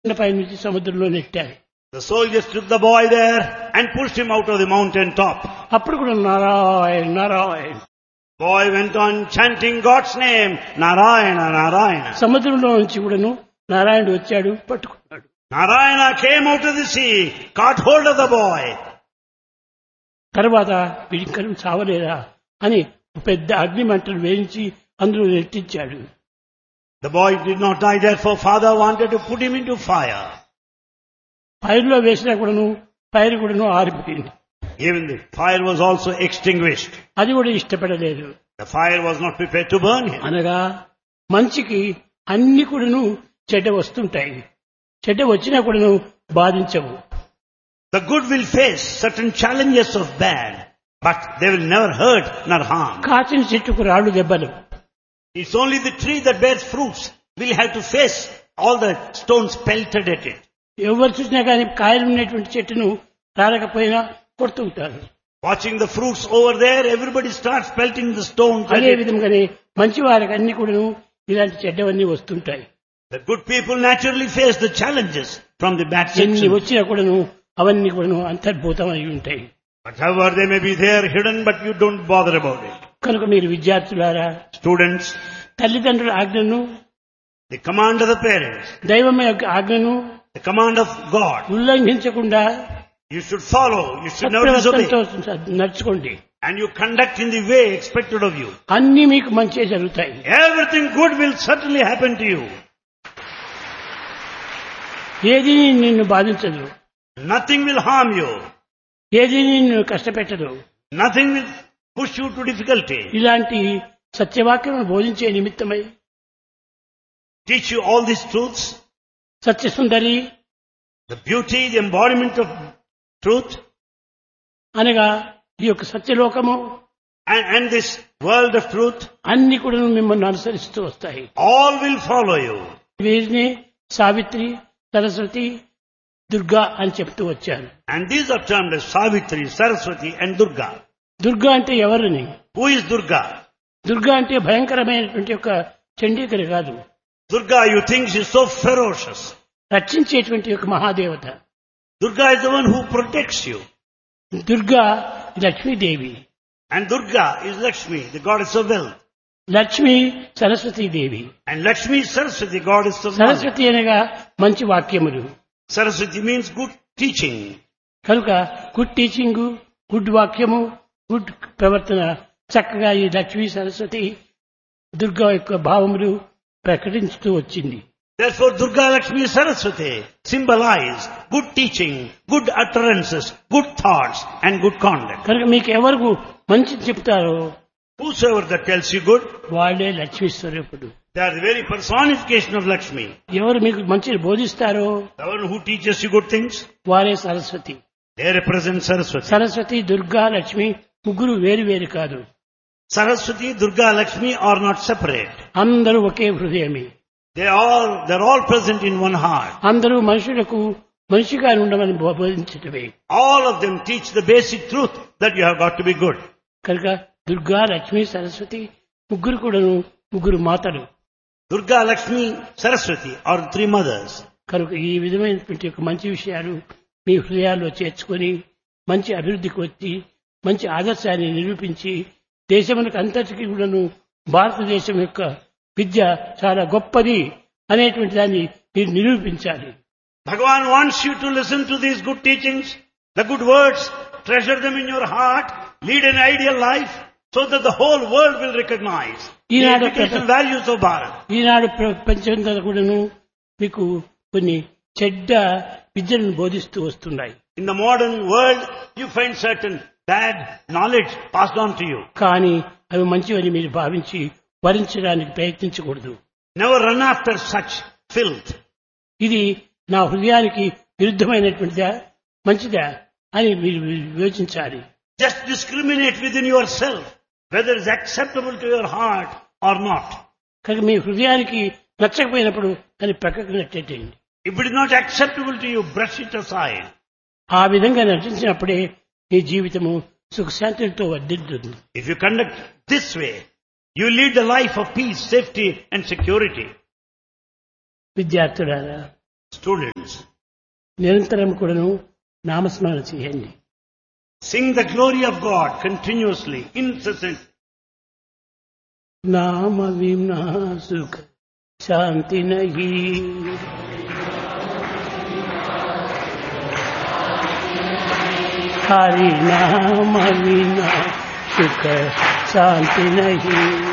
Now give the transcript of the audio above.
పై నుంచి సముద్రంలో నెట్టారు. The soldiers took the boy there and pushed him out of the mountain top. అప్పుడు కూడా Narayana Narayana Boy went on chanting God's name, Narayana, Narayana. సముద్రంలో నుంచి కూడాను నారాయణుడు వచ్చాడు, పట్టుకున్నాడు. Narayana came out of the sea, caught hold of the boy. తర్వాత వీడిక్కరం చావలేదా అని పెద్ద అగ్ని మంటలు వేయించి అందులో నెట్టించాడు. The boy did not die, therefore father wanted to put him into fire. ఫైర్లో వేసినా కూడాను ఫైర్ కూడాను ఆరిపోయింది. Even the fire was also extinguished. అది కూడా ఇష్టపడలేదు. The fire was not prepared to burn him. అనగా మంచికి అన్ని కూడాను చెడ్డ వస్తుంటాయి. చెడ్డ వచ్చినా కూడాను బాధించవు. The good will face certain challenges of bad, but they will never hurt nor harm. కాచిన చెట్టుకు రాళ్ళు దెబ్బలు. It's only the tree that bears fruits will have to face all the stones pelted at it. ఎవరు చూసినా కానీ కాయలు ఉన్నటువంటి చెట్టును రాలకపోయినా కొడుతూ ఉంటారు. Watching the fruits over there, everybody starts pelting the stones at అదే it. విధంగానే మంచి వారికి అన్ని కూడాను ఇలాంటి చెడ్డవన్నీ వస్తుంటాయి. The good people naturally face the challenges from the bad ఎన్ని section. వచ్చినా కూడాను అవన్నీ కూడాను అంతర్భూతం అయి ఉంటాయి. But however they may be there hidden, but you don't bother about it. కనుక మీరు విద్యార్థులారా, Students, తల్లిదండ్రుల ఆజ్ఞను, the command of the parents, దైవం యొక్క ఆజ్ఞను the command of God, ఉల్లంఘించకుండా you should follow, you should never disobey. సత్ప్రవర్తనతో నడుచుకోండి. And you conduct in the way expected of you. అన్ని మీకు మంచిగా జరుగుతాయి. Everything good will certainly happen to you. ఏది నిన్ను బాధించదు, Nothing will harm you. ఏది నిన్ను కష్టపెట్టదు. Nothing will push you to difficulty. ఇలాంటి సత్యవాక్యం బోధించే నిమిత్తమై Teach you all these truths, సత్యసుందరి the beauty, the embodiment of truth, అనగా ఈ యొక్క సత్యలోకము and this world of truth, అన్ని కూడా మిమ్మల్ని అనుసరిస్తూ వస్తాయి. all will follow you. వీరిని సావిత్రి, సరస్వతి, దుర్గా అని చెప్తూ వచ్చారు. And these are termed as Savitri, Saraswati and Durga. Durga అంటే ఎవరిని? Who is Durga? దుర్గా అంటే భయంకరమైనటువంటి యొక్క చండీకరి కాదు. Durga, you think she is so ferocious. రక్షించేటువంటి యొక్క మహాదేవత. Durga is the one who protects you. Durga Lakshmidevi. And Durga is Lakshmi, the goddess of wealth. Lakshmi Saraswatidevi. And Lakshmi is Saraswati, goddess of knowledge. Saraswati అనగా మంచి వాక్యములు. Saraswati means good teaching. కనుక good teaching, good వాక్యము, good ప్రవర్తన చక్కగా ఈ లక్ష్మీ సరస్వతి దుర్గా యొక్క భావములు ప్రకటించుతూ వచ్చింది. Therefore Durga, Lakshmi, Saraswati symbolize good teaching, good utterances, good thoughts and good conduct. కనుక మీకు ఎవరు మంచి చెప్తారో Whosoever that tells you good, వాళ్ళే లక్ష్మీ స్వరూపుడు. they are the very personification of Lakshmi. ఎవరు మీకు మంచిని బోధిస్తారో The one who teaches you good things, వారే Saraswati. they represent Saraswati. Saraswati, Durga, Lakshmi ముగ్గురు వేరు వేరు కాదు. Saraswati, Durga, Lakshmi are not separate. అందరూ ఒకే హృదయమే. They're all present in one heart. అందరూ మనుషులకు మనిషిగా ఉండమని బోధించటమే. All of them teach the basic truth that you have got to be good. కనుక దుర్గా, లక్ష్మి, సరస్వతి ముగ్గురు కూడాను ముగ్గురు మాతలు. Durga, Lakshmi, Saraswati are three mothers. కనుక ఈ విధమైనటువంటి యొక్క మంచి విషయాలు మీ హృదయాల్లో చేర్చుకొని మంచి అభివృద్ధికి వచ్చి మంచి ఆదర్శాన్ని నిరూపించి దేశమునకు అంతటికీ కూడాను భారతదేశం యొక్క విద్య చాలా గొప్పది అనేటువంటి దాన్ని మీరు నిరూపించాలి. Bhagavan wants you to listen to these good teachings, the good words, treasure them in your heart, lead an ideal life so that the whole world will recognize the educational values of Bharat. ఈనాడు ప్రపంచంలో కూడాను మీకు కొన్ని చెడ్డ విద్యలను బోధిస్తూ వస్తున్నాయి. In the modern world, you find certain bad knowledge passed on to you. కానీ అవి మంచివని మీరు భావించి వరించడానికి ప్రయత్నించకూడదు. Never run after such filth. ఇది నా హృదయానికి విరుద్ధమైనటువంటిదా మంచిదా అని మీరు వివేచించాలి. Just discriminate within yourself whether it is acceptable to your heart or not. కనుక మీ హృదయానికి నచ్చకపోయినప్పుడు దాన్ని ప్రక్కకు నెట్టేయండి. If it is not acceptable to you, brush it aside. ఆ విధంగా నటించినప్పుడే మీ జీవితము సుఖశాంతులతో వర్ధిల్లుతుంది. If you conduct this way, you lead the life of peace, safety and security. విద్యార్థులారా, Students, నిరంతరం కూడాను నామస్మరణ చేయండి. sing the glory of God continuously, incessantly. नाम बिना सुख शांति नहीं, हरि नाम बिना सुख शांति नहीं.